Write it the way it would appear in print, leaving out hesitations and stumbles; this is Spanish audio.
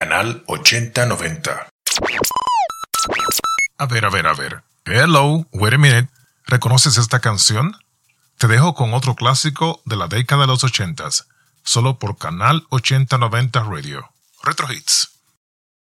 Canal 8090. A ver. Hello, wait a minute. ¿Reconoces esta canción? Te dejo con otro clásico de la década de los 80s, solo por Canal 8090 Radio. Retro Hits.